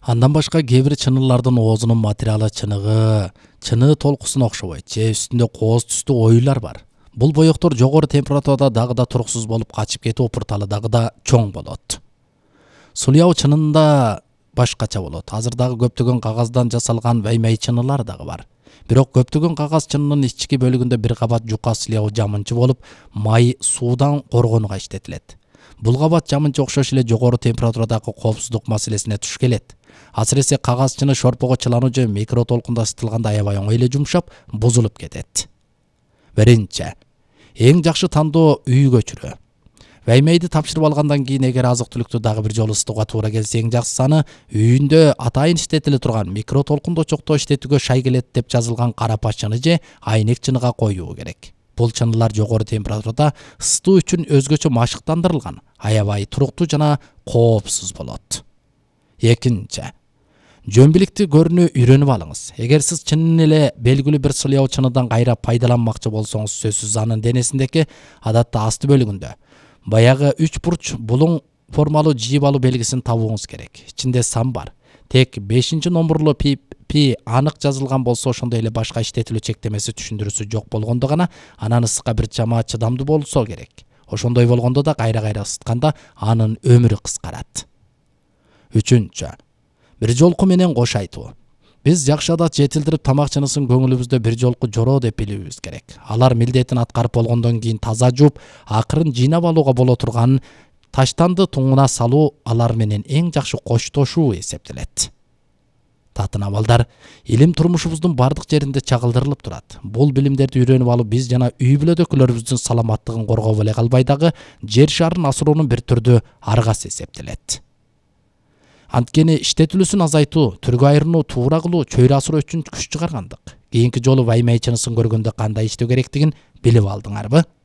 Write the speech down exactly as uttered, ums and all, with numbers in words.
Андан башка кээ бир чынылардын оозунун материалы чыныгы, чыны толкусуна окшобойт же үстүндө кооз түстүү оюлар бар. Бул боектор жогору температурада дагы да туруксуз болуп качып кетип опурталы дагы да чоң болот. Сульяу чынында башкача болот. Азыр дагы көптөгөн кагаздан жасалган ваймай чынылар дагы бар. Бирок көптөгөн кагаз чынынын ички бөлүгүндө бир кабат жука сульяу жамынчы болуп, май суудан коргонууга иштетилет. Бул кабат жамынчы окшош эле жогору температурадагы коопсуздук маселесине туш келет. Асыресе кагаз чыны шорпого чылануу же микро толкунда ысытылганда аябай оңой эле жумшап, бузулуп кетет. Биринчи, эң жакшы тандоо үй көчүрүү. Ваймайды тапшырып алгандан кийин эгер азык түлүктү дагы бир жолу ысытууга туура келсе, эң жакшысы үйүндө атайын иштетиле турган микро толкундуу чокто иштетүүгө шай келет деп жазылган карапа чыны же айнек чыныга коюу керек. Бул чынылар жогору температурада ысытуу үчүн өзгөчө машыктандырылган, аябай туруктуу жана коопсуз болот. Экинчи, жөнбиликти көрүүнү үйрөнүп алыңыз. Эгер сиз чынын эле белгилүү бир сульяу чыныдан кайра пайдаланмакчы болсоңуз, сөзсүз анын денесиндеги адатта асты бөлүгүндө баягы үч бурч булуң формалуу жийип алуу белгисин табууңуз керек. Ичинде сан бар. Тек бешинчи номурлуу пи пи анык жазылган болсо, ошондой эле башка иштетилүү чектемеси түшүндүрүүсү жок болгондо гана анан ысыкка бир чама чыдамдуу болсо керек. Ошондой болгондо да кайра-кайра ысытканда анын өмүрү кыскарат. Үчүнчү, бир жолку менен кош айтуу. Биз жакшы адат жетилдирип тамак чынысын көңүлүбүздө бир жолку жороо деп билүүбүз керек. Алар милдетин аткарып болгондон кийин таза жууп, акырын жыйнап алууга боло турган таштанды туңуна салуу алар менен эң жакшы коштошуу эсептелет. Татына балдар, илим турмушубуздун бардык жеринде чагылдырылып турат. Бул билимдерди үйрөнүп алып, биз жана үй бүлөдөгүлөрүбүздүн саламаттыгын коргоп эле калбай дагы жер шарын асыруунун бир түрдүү аргасы эсептелет. Анткени иштетүүлүсүн азайтуу, түргө айырынуу, туура кылуу, чөйрө асыруу үчүн күч чыгаргандык. Кийинки жолу ваймай чынысын көргөндө кандай иштөө керектигин билип алдыңарбы?